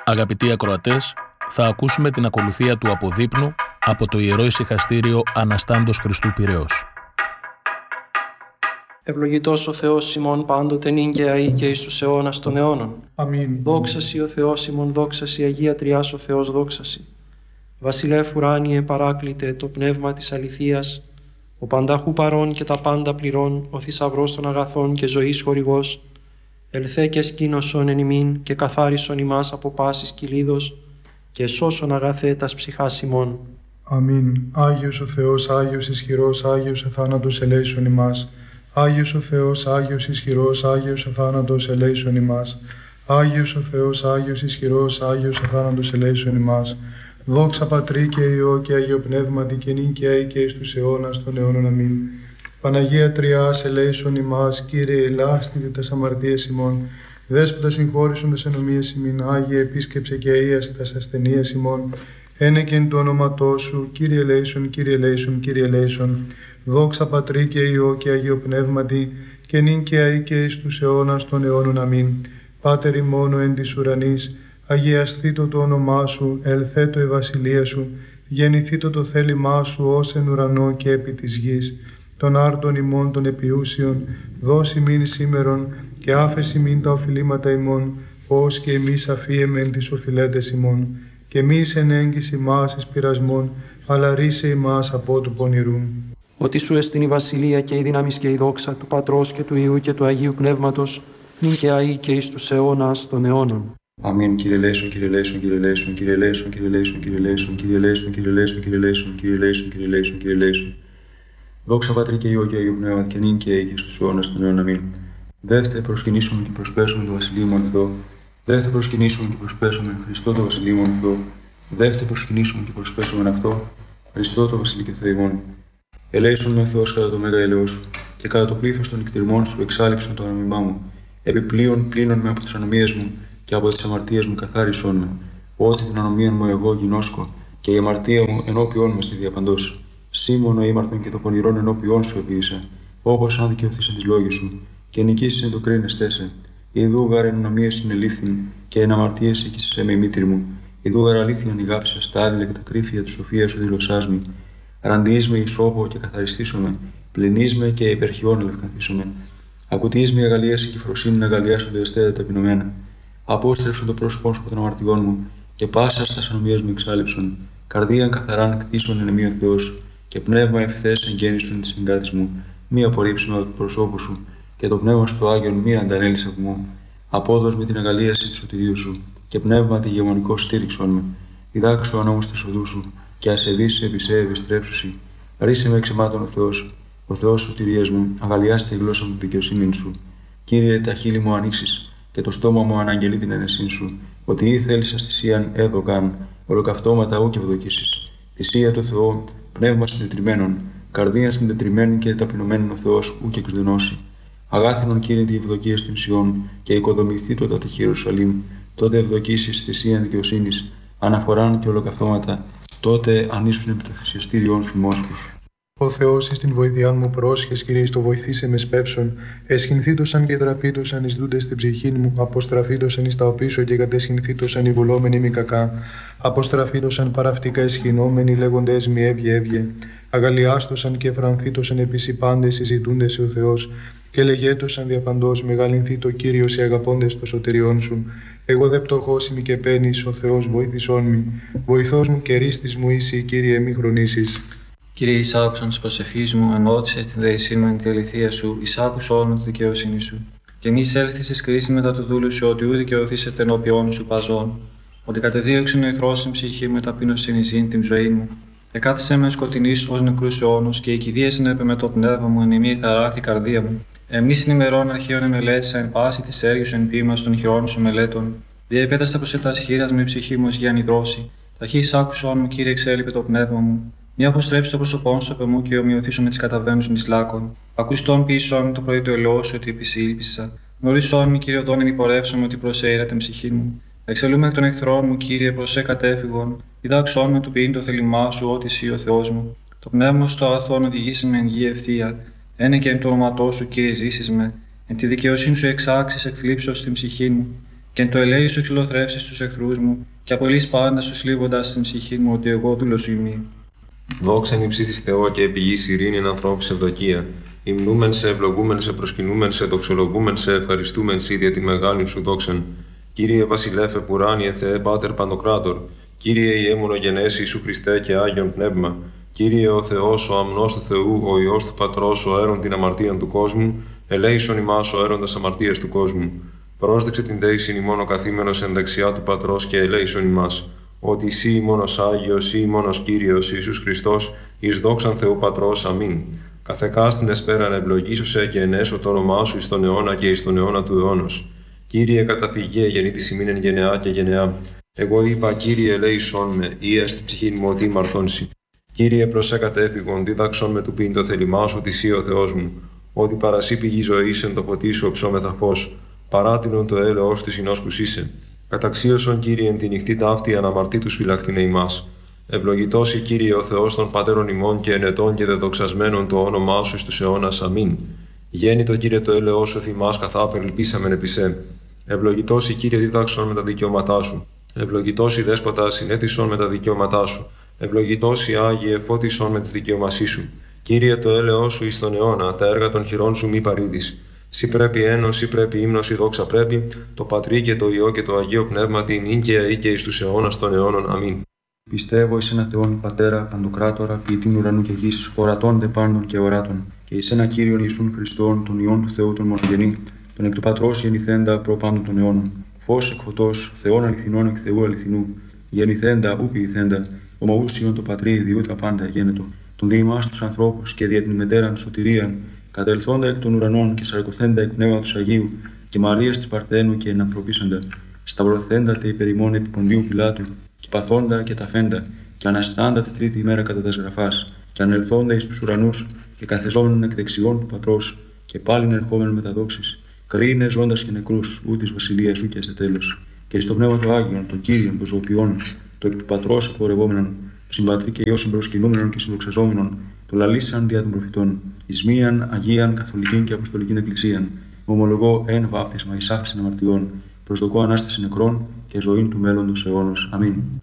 Αγαπητοί ακροατές, θα ακούσουμε την ακολουθία του αποδείπνου από το Ιερό Ησυχαστήριο Αναστάντος Χριστού Πειραιώς. Ευλογητός ο Θεός ημών πάντοτε νυν και αεί και εις τους αιώνας των αιώνων. Αμήν. Δόξα σοι ο Θεός ημών, δόξα σοι Αγία Τριάς ο Θεός, δόξα σοι. Βασιλεύ ουράνιε παράκλητε το πνεύμα της αληθείας, ο πανταχού παρών και τα πάντα πληρών, ο θησαυρός των αγαθών και ζωής χορηγός, ελθέ και σκήνωσον εν ημίν και καθάρισον ημάς από πάσης κυλίδος και σώσον αγαθέ τας ψυχάς ημών. Αμήν. Άγιος ο Θεός, Άγιος ισχυρός, Άγιος αθάνατος ελέησον ημάς. Άγιος ο Θεός, Άγιος ισχυρός, Άγιος αθάνατος ελέησον ημάς. Άγιος ο Θεός, Άγιος ισχυρός, Άγιος αθάνατος ελέησον ημάς. Δόξα Πατρί και Υιό και Αγίο Πνεύματι και νυν και αεί και εις τους αιώνας των αιώνων. Αμήν. Παναγία Τριάς ελέησον ημάς, Κύριε ελάστητε τας αμαρτίες ημών. Δέσποτα συγχώρησον τας ενομίες ημίν, Άγιε επίσκεψε και αΐασε τας ασθενείες ημών. Ένεκεν το όνοματό σου, Κύριε ελέησον, Κύριε ελέησον, Κύριε ελέησον. Δόξα Πατρί και Υιό και Αγίο Πνεύματι και νυν και αεί και εις τους αιώνας των αιώνων. Αμήν. Πάτερ ημών εν της ουρανής, αγιασθήτω το όνομά σου, ελθέτω η βασιλεία σου, γεννηθήτω το θέλημά σου ως εν ουρανό και επί της γης. Των άρτων ημών των επιούσιων, δώσει μην σήμερον και άφεση μην τα οφειλήματα ημών, ως και εμείς αφίεμεν τις οφειλέτες ημών. Και μη εν έγκυση μας εις πειρασμών, αλλά ρίσε ημάς από του πονηρού. Ότι σου εστιν η βασιλεία και η δύναμις και η δόξα του Πατρός και του Υιού και του Αγίου Πνεύματος, νυν και αεί και εις τους αιώνας των αιώνων. Αμήν. Κύριε ελέησον, Κύριε ελέησον, Κύριε ελέησον, Κύριε ελέησον, Κύριε ελέησον, Κύριε ελέησον, Κύριε ελέησον, Κύριε ελέησον, Κύριε ελέησον, Κύριε ελέησον, Κύριε ελέησον, Κύριε ελέησον. Δόξα Πατρί και Υιό και Αγίου Πνεύματι και νυν και αεί και στους αιώνας των αιώνων. Αμήν. Δεύτε προσκυνήσουμε και προσπέσουμε το Βασιλείο μου Θεό. Δεύτε προσκυνήσουμε και προσπέσουμε Χριστό το Βασιλείο μου Θεό. Δεύτε προσκυνήσουμε και προσπέσουμε αυτό Χριστό το Βασιλείο και Θεό ημών. Ελέησον με Θεός κατά το μέγα ελαιό σου και κατά το πλήθος των εκτιρμών σου εξάλειψον το ανομιμά μου. Επιπλέον πλύνον με από τις ανομίες μου και από τις αμαρτίες μου καθάρισον με. Ότι την ανομία μου εγώ γινώσκω και η αμαρτία μου ενώπιόν μου στη διαπαντός. Σήμωνο ήμαρτον και το πονηρόν ενώπιόν σου επίησα, όπως αν δικαιωθείς τις λόγες σου, και νικήσεις το κρίνες σε. Ιδού γάρ εν ανομίες συνελήφθην και εν αμαρτίες εκείσαι με η μήτρη μου. Ιδού γάρ αλήθεια νιγάψα στα άδειλα και τα κρύφια της σοφίας σου δηλωσάς με. Ραντιείς με ισόβο και καθαριστήσομαι, πλυνείς με και υπερχιών ελευκανθήσομαι. Ακουτείς με αγαλίαση και φροσύνη να αγαλιάσονται εστέτα ταπεινωμένα. Απόστρεψον το πρόσωπό σου από των αμαρτιών μου και πάσα στα ανομίες μου εξάλειψον. Καρδίαν καθαράν κτίσον εν εμείων Θεός και πνεύμα ευθές εγγέννησον τη συγκάτη μου. Μη απορρίψουμε από το προσώπου σου και το πνεύμα σου το Άγιον μη αντανέλησε από μου. Απόδος με την αγαλίαση του σωτηρίου σου και πνεύμα τη γεμονικό στήριξον με. Διδάξω ανώμους τη οδού σου και ασεβείς επί σε ευιστρέψουσι. Ρίσε με εξαιμάτων ο Θεός σωτηρίας μου, αγαλιάστε τη γλώσσα μου τη δικαιοσύνη σου. Κύριε, τα χείλη μου ανοίξεις και το στόμα μου αναγγελεί την αίνεσή σου. Ότι ή θέλεις θυσίαν έδωκαν, ολοκαυτώματα ου και ευδοκίσεις. Θυσία του Θεού, πνεύμα συντετριμένων, καρδία συντετριμένη και ταπεινωμένων ο Θεός ου και εξδενώσει. Αγάθινον Κύριε τη ευδοκία στην Σιών και οικοδομηθεί το τη Ιερουσαλήμ. Τότε ευδοκίσεις θυσίαν δικαιοσύνης, αναφοράν και ολοκαυτώματα. Τότε ανήσουν επί το θυσιαστήριόν σου μόσχους. Ο Θεός εις την βοήθειάν μου πρόσχες, Κύριε, το βοηθήσε με σπεύσον. Εσχυνθήτωσαν και τραπήτωσαν εις δούντες στην ψυχή μου. Αποστραφήτωσαν εις τα οπίσω και κατεσχυνθήτωσαν οι βολόμενοι μη κακά. Αποστραφήτωσαν παραυτικά εσχυνόμενοι λέγοντες μη έβγε. Αγαλιάστωσαν και εφρανθήτωσαν επίσης οι πάντες συζητούντες ο Θεός. Και λεγέτωσαν διαπαντός μεγαλυνθεί το Κύριος οι αγαπώντες το σωτηριών σου. Εγώ δε πτωχός ημι και παίρνεις, ο Θεός βοήθησόν μη. Βοηθός μου και ρίστης μου είσαι, Κύριε, μη χρονίσεις. Κύριε, εισάκουσαν τη προσευχή μου, ενώτησε την δεησή μου εν τη αληθεία σου, εισάκουσον τη δικαιοσύνη σου. Και μη έλθει ει κρίση μετά του δούλου σου, ότι ούτε δικαιωθήσετε ενώπιον σου παζών. Ότι κατεδίωξε ο εχθρός στην ψυχή μου, ταπείνωσιν εις την ζωή μου. Εκάθισε με σκοτεινή ω νεκρού αιώνου, και η κηδεία συνέπε με το πνεύμα μου, εν ημί ταράχθη καρδία μου. Εμείς ημερών αρχαίων εμελέτησα εν πάση τη έργη σου εν ποίημα των χειρών σου μελέτων. Διεπέταστα προ τα σχήρα με ψυχή μου ω για νηδρώσει. Ταχύ άκουσον μου, Κύριε, εξέλιπε το πνεύμα μου. Μη αποστρέψει το πρόσωπό σου από μου και ομοιωθήσω με τι καταβαίνουν ει λάκων. Ακουστόν πίσω μου το πρωί του ελαιό σου ότι επισήλπισα. Γνωρίσον μη, Κύριε, οδόν ημιπορεύσομαι ότι προσέειρα ψυχή μου. Εξελούμε εκ των εχθρών μου, Κύριε, προσέ κατέφυγον. Διδάξον με του ποιήν το θέλημά σου, ότι εσύ ο Θεός μου. Το πνεύμα στο αγαθόν οδηγήσει με εν γη ευθεία. Ένε και εν το όνοματό σου, Κύριε, ζήσει με. Εν τη δικαιοσύνη σου εξάξει εκθλίψεω στην ψυχή μου. Και εν το ελέη σου ξυλοθρεύσεις τους εχθρούς μου, και απολύς πάντα σου σλίβοντας στην ψυχή μου ότι εγώ δούλος σου ημί. Δόξα υψίστης Θεό και επιγής ειρήνη εν ανθρώπους ευδοκία. Υμνούμεν σε, ευλογούμεν σε, προσκυνούμεν σε, δοξολογούμεν σε, ευχαριστούμεν σε για τη μεγάλη σου δόξαν. Κύριε Βασιλέφε Πουράνιε Θεέ Πάτερ Παντοκράτορ, Κύριε Ιε μονογενές Ιησού Χριστέ και Άγιον Πνεύμα, Κύριε ο Θεός, ο αμνός του Θεού, ο Υιός του Πατρός, ο έρων την αμαρτίαν του κόσμου, ελέησον ημάς ο έροντας αμαρτίας του κόσμου. Πρόσδεξε την δέησιν ημών ο καθήμενος εν δεξιά του Πατρός και ελέησον ημάς, ότι εσύ ημώνος Άγιος, εσύ ημώνος Κύριος Ιησούς Χριστός, εις δόξαν Θεού Πατρός, αμήν. Καθεκάστην εσπέραν ευλογήσωσε και ενέσω το όνομά σου εις τον αιώνα και εις τον αιώνα του αιώνος. Κύριε καταφυγέ γεννήτης ημίν εν γενεά και γενεά. Εγώ είπα, Κύριε ελέησον με, ή έστι ψυχήν μου ότι μαρθώνσει. Κύριε προσέ κατέφυγον, δίδαξον με του πίν το θέλημά σου, ότι εσύ ο Θεός μου, ότι παρασύ πηγή ζωής εν το ποτί σου οψόμεθα φως, παράτηνον το έλεος της συνόσκους είσαι. Καταξίωσον, Κύριε, εν τη νυχτή ταύτη αναμαρτήτους φυλαχτήνε ημάς. Ευλογητώσει, Κύριε, ο Θεός των πατέρων ημών και ενετών και δεδοξασμένων το όνομά σου εις τους αιώνας. Αμήν. Γέννητο, Κύριε, το έλεος σου εφημάς καθάπερ ελπίσαμεν επί σε. Ευλογητώσει, Κύριε, δίδαξον με τα δικαιώματά σου. Ευλογητώσει, Δέσποτα, συνέθισον με τα δικαιώματά σου. Ευλογητώσει, Άγιε, φώτισον με τη δικαιωμασή σου. Κύριε, το έλεος σου εις τον αιώνα, τα έργα των χειρών σου μη παρήδεις. Σύ πρέπει ένος, σύ πρέπει ύμνος, η δόξα πρέπει, το Πατρί και το Υιό και το Αγίο Πνεύμα την νυν και αεί και εις τους αιώνας των αιώνων. Αμήν. Πιστεύω εις ένα Θεόν Πατέρα, Παντοκράτορα, ποιητήν ουρανού και γης, ορατών δε πάντων και οράτων, και εις ένα Κύριον Ιησούν Χριστόν, τον Υιόν του Θεού τον μονογενή, τον εκ του Πατρός γεννηθέντα προ πάντων των αιώνων, φως εκ φωτός, Θεόν αληθινών εκ Θεού αληθινού, γεννηθέντα ου ποιηθέντα, ομοούσιον το Πατρί διού τα πάντα γένετο, τον δι' ημάς τους ανθρώπους και δια την μετέραν σωτηρίαν, κατελθόντα εκ των ουρανών και σαρκωθέντα εκ πνεύματος Αγίου, και Μαρίας της Παρθένου και ενανθρωπίσαντα, σταυρωθέντα τε υπερημών επί Ποντίου Πιλάτου, και παθόντα και ταφέντα, και αναστάντα τη τρίτη ημέρα κατά τας γραφάς, και ανελθόντα εις τους ουρανούς, και καθεζόμενον εκ δεξιών του Πατρός, και πάλιν ερχόμενον με τα δόξης, κρίνε ζώντας και νεκρούς, ού της βασιλείας σου και σε τέλος, και εις το πνεύμα του Άγιον, το Κύριον, το ζωοποιών, το εκ του Πατρός εκπορευόμενον, συμπατρί και Υιό συμπροσκυνούμενον και συνδοξαζόμενον, το λαλήσαν δια των προφητών, εις μίαν Αγίαν Καθολικήν και Αποστολικήν Εκκλησίαν, ομολογώ εν βάπτισμα εις άφησιν αμαρτιών, προσδοκώ Ανάσταση νεκρών και ζωήν του μέλλοντος αιώνος. Αμήν.